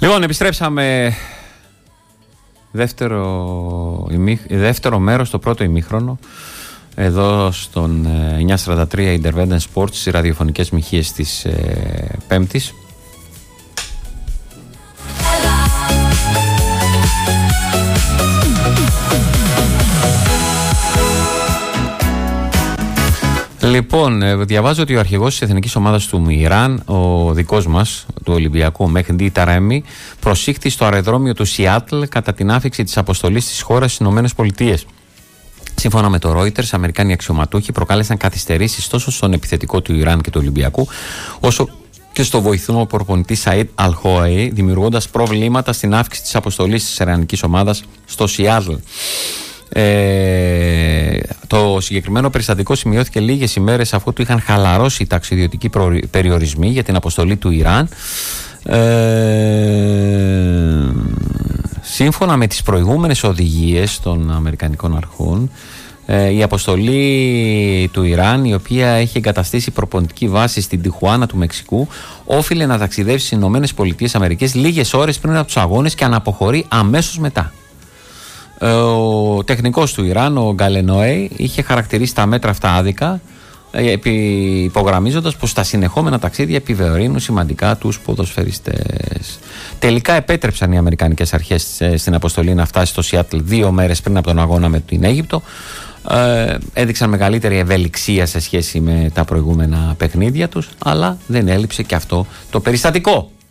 Λοιπόν, επιστρέψαμε δεύτερο μέρος, το πρώτο ημίχρονο, εδώ στον 943 Independent Sports, στις ραδιοφωνικές μοιχείες της Πέμπτης. Λοιπόν, διαβάζω ότι ο αρχηγός της εθνικής ομάδας του Ιράν, ο δικός μας, του Ολυμπιακού, Μεχντή Ταρέμι, προσήχθη στο αεροδρόμιο του Σιάτλ κατά την άφιξη της αποστολής της χώρας στις ΗΠΑ. Σύμφωνα με το Reuters, Αμερικάνοι αξιωματούχοι προκάλεσαν καθυστερήσεις τόσο στον επιθετικό του Ιράν και του Ολυμπιακού, όσο και στο βοηθούμενο προπονητή Σαΐντ Αλ-Χόαη, δημιουργώντας προβλήματα στην αύξηση της αποστολής της ιρανικής ομάδας στο Σιάτλ. Το συγκεκριμένο περιστατικό σημειώθηκε λίγες ημέρες αφού του είχαν χαλαρώσει οι ταξιδιωτικοί περιορισμοί για την αποστολή του Ιράν. Σύμφωνα με τις προηγούμενες οδηγίες των Αμερικανικών αρχών, η αποστολή του Ιράν, η οποία έχει εγκαταστήσει προπονητική βάση στην Τιχουάνα του Μεξικού, όφιλε να ταξιδεύσει στις ΗΠΑ λίγες ώρες πριν από τους αγώνες και να αποχωρεί αμέσως μετά. Ο τεχνικός του Ιράν, ο Γκαλενόεϊ, είχε χαρακτηρίσει τα μέτρα αυτά άδικα, υπογραμμίζοντας πως τα συνεχόμενα ταξίδια επιβεωρύνουν σημαντικά τους ποδοσφαιριστές. Τελικά επέτρεψαν οι αμερικανικές αρχές στην αποστολή να φτάσει στο Σιάτλ 2 μέρες πριν από τον αγώνα με την Αίγυπτο. Έδειξαν μεγαλύτερη ευελιξία σε σχέση με τα προηγούμενα παιχνίδια τους, αλλά δεν έλειψε και αυτό το περιστατικό.